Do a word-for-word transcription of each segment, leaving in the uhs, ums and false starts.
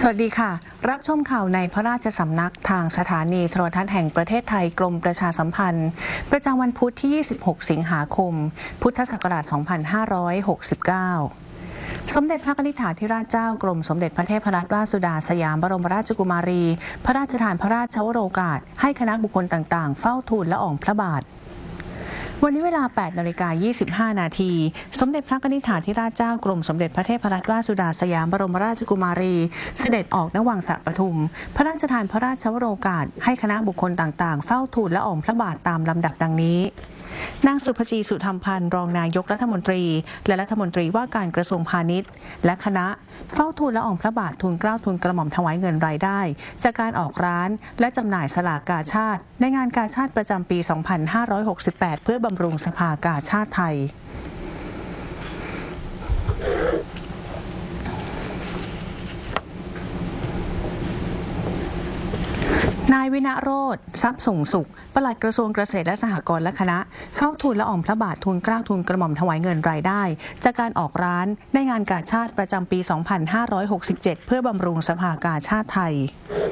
สวัสดีค่ะรับชมข่าวในพระราชสำนักทางสถานีโทรทัศน์แห่งประเทศไทยกรมประชาสัมพันธ์ประจำวันพุธที่ยี่สิบหกสิงหาคมพุทธศักราชสองพันห้าร้อยหกสิบเก้าสมเด็จพระนิธิถาธิราชเจ้ากรมสมเด็จพระเทพรัตนราชสุดาสยามบรมราชกุมารีพระราชทานพระราชวโรกาสให้คณะบุคคลต่างๆเฝ้าทูลละอองพระบาทวันนี้เวลา แปดนาฬิกายี่สิบห้า นาทีสมเด็จพระนิธิถาธิราชเจ้ากรมสมเด็จพระเทพรัตนราชสุดาสยามบรมราชกุมารีเสด็จออกณวังสระปทุมพระราชทานพระราชวโรกาสให้คณะบุคคลต่างๆเฝ้าทูลละอองพระบาทตามลำดับดังนี้นางสุภจีสุธรรมพันธ์รองนายกรัฐมนตรีและรัฐมนตรีว่าการกระทรวงพาณิชย์และคณะเฝ้าทูลละอองพระบาททูลเกล้าทูลกระหม่อมถวายเงินรายได้จากการออกร้านและจำหน่ายสลากกาชาดในงานกาชาดประจำปี สองพันห้าร้อยหกสิบแปด เพื่อบำรุงสภากาชาดไทยนายวิณโรจน์ทรัพย์ส่งสุขปลัดกระทรวงเกษตรและสหกรณ์และคณะเฝ้าทูลละอองพระบาททูลเกล้าทูลกระหม่อมถวายเงินรายได้จากการออกร้านในงานกาชาดประจำปี สองพันห้าร้อยหกสิบเจ็ด เพื่อบำรุงสภากาชาดไทย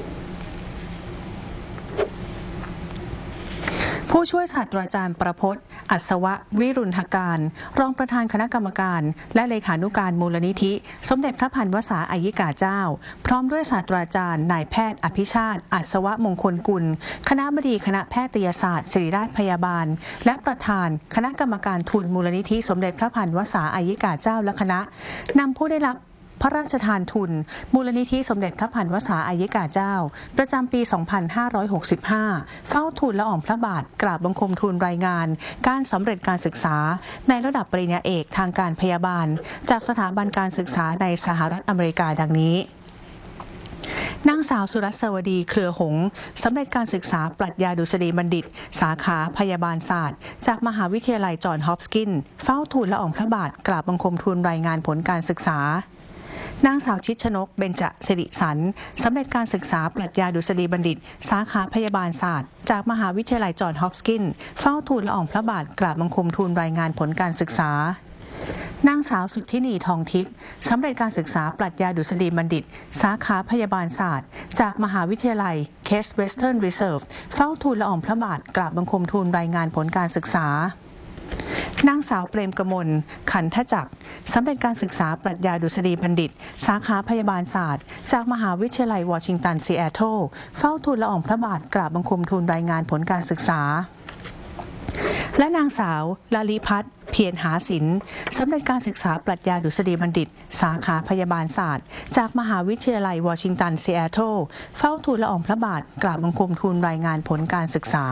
ผู้ช่วยศาสตราจารย์ประพจน์อัศววิรุณหการรองประธานคณะกรรมการและเลขานุการมูลนิธิสมเด็จพระพันวษาอัยยิกาเจ้าพร้อมด้วยศาสตราจารย์นายแพทย์อภิชาติอัศวมงคลกุลคณบดีคณะแพทยศาสตร์ศิริราชพยาบาลและประธานคณะกรรมการทุนมูลนิธิสมเด็จพระพันวษาอัยยิกาเจ้าและคณะนำผู้ได้รับพระราชทานทุนมูลนิธิสมเด็จพระพันวษาอัยยิกาเจ้าประจำปี สองพันห้าร้อยหกสิบห้า เฝ้าทูลละอองพระบาทกราบบังคมทูลรายงานการสำเร็จการศึกษาในระดับปริญญาเอกทางการพยาบาลจากสถาบันการศึกษาในสหรัฐอเมริกาดังนี้นางสาวสุรัสวดีเครือหงส์สำเร็จการศึกษาปรัชญาดุษฎีบัณฑิตสาขาพยาบาลศาสตร์จากมหาวิทยาลัยจอห์นฮอปกินส์เฝ้าทูลละอองพระบาทกราบบังคมทูลรายงานผลการศึกษานางสาวชิดชนกเบญจสิริสันสำเร็จการศึกษาปรัชญาดุษฎีบัณฑิตสาขาพยาบาลศาสตร์จากมหาวิทยาลัยจอห์นฮอปกินส์เฝ้าทูลละอองพระบาทกราบบังคมทูลรายงานผลการศึกษานางสาวสุทธินีทองทิพย์สำเร็จการศึกษาปรัชญาดุษฎีบัณฑิตสาขาพยาบาลศาสตร์จากมหาวิทยาลัยเคสเวสเทิร์นรีเซิร์ฟเฝ้าทูลละอองพระบาทกราบบังคมทูลรายงานผลการศึกษานางสาวเปรมกมลขันธจักรสำเร็จการศึกษาปรัชญาดุษฎีบัณฑิตสาขาพยาบาลศาสตร์จากมหาวิทยาลัยวอชิงตันซีแอตเทิลเฝ้าทูลละอองพระบาทกราบบังคมทูลรายงานผลการศึกษาและนางสาวลาลีพัฒน์เพียรหาศิลป์สำเร็จการศึกษาปรัชญาดุษฎีบัณฑิตสาขาพยาบาลศาสตร์จากมหาวิทยาลัยวอชิงตันซีแอตเทิลเฝ้าทูลละอองพระบาทกราบบังคมทูลรายงานผลการศึกษา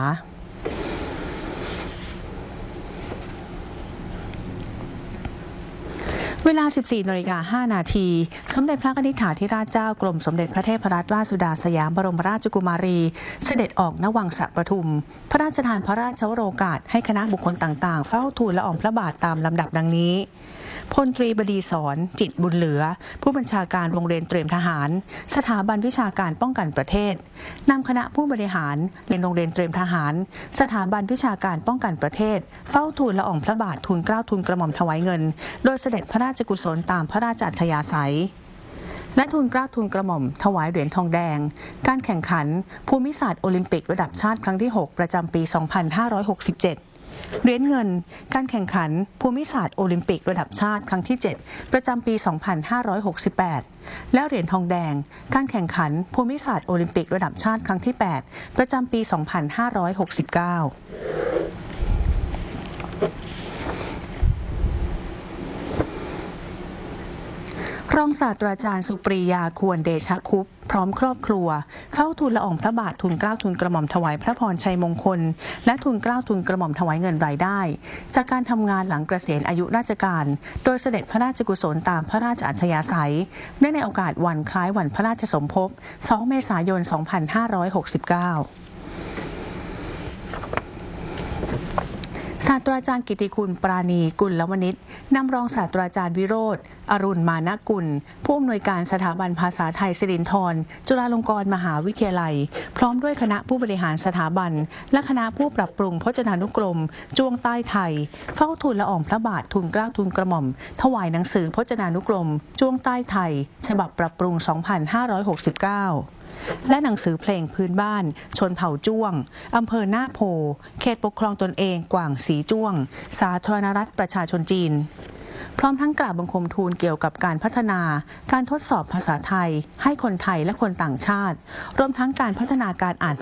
เวลา สิบสี่นาฬิกาห้า นาทีสมเด็จพระนิธิถาธิราชเจ้ากรมสมเด็จพระเทพรัตนราชสุดาสยามบรมราชกุมารีเสด็จออกณวังสระปทุมพระราชทานพระราชวโรกาสให้คณะบุคคลต่างๆเฝ้าทูลละอองพระบาทตามลำดับดังนี้พลตรีบดีสอนจิตบุญเหลือผู้บัญชาการโรงเรียนเตรียมทหารสถาบันวิชาการป้องกันประเทศนำคณะผู้บริหารในโรงเรียนเตรียมทหารสถาบันวิชาการป้องกันประเทศเฝ้าทูลละอองพระบาททูลเกล้าทูลกระหม่อมถวายเงินโดยเสด็จพระราชกุศลตามพระราชอัธยาศัยและทูลเกล้าทูลกระหม่อมถวายเหรียญทองแดงการแข่งขันภูมิศาสตร์โอลิมปิกระดับชาติครั้งที่หกประจำปี สองพันห้าร้อยหกสิบเจ็ดเหรียญเงินการแข่งขันภูมิศาสตร์โอลิมปิกระดับชาติครั้งที่เจ็ดประจำปี สองพันห้าร้อยหกสิบแปดและเหรียญทองแดงการแข่งขันภูมิศาสตร์โอลิมปิกระดับชาติครั้งที่แปดประจำปี สองพันห้าร้อยหกสิบเก้ารองศาสตราจารย์สุปรียาควรเดชคุปพร้อมครอบครัวเฝ้าทูลละอองพระบาททูลเกล้าทูลกระหม่อมถวายพระพรชัยมงคลและทูลเกล้าทูลกระหม่อมถวายเงินรายได้จากการทำงานหลังเกษียณอายุราชการโดยเสด็จพระราชกุศลตามพระราชอัธยาศัยเนื่องในโอกาสวันคล้ายวันพระราชสมภพสองเมษายน สองพันห้าร้อยหกสิบเก้า ศาสตราจารย์กิติคุณปราณีกุลวณิชนำรองศาสตราจารย์วิโรจน์อรุณมานะกุลผู้อำนวยการสถาบันภาษาไทยสิรินธรจุฬาลงกรณ์มหาวิทยาลัยพร้อมด้วยคณะผู้บริหารสถาบันและคณะผู้ปรับปรุงพจนานุกรมจ้วงใต้ไทยเฝ้าทูลละอองพระบาททูลเกล้าทูลกระหม่อมถวายหนังสือพจนานุกรมจ้วงใต้ไทยฉบับปรับปรุง สองพันห้าร้อยหกสิบเก้าและหนังสือเพลงพื้นบ้านชนเผ่าจ้วงอำเภอหน้าโพเขตปกครองตนเองกว่างสีจ้วงสาธารณรัฐประชาชนจีนพร้อมทั้งกราบบังคมทูลเกี่ยวกับการพัฒนาการทดสอบภาษาไทยให้คนไทยและคนต่างชาติรวมทั้งการพัฒนาการอ่าน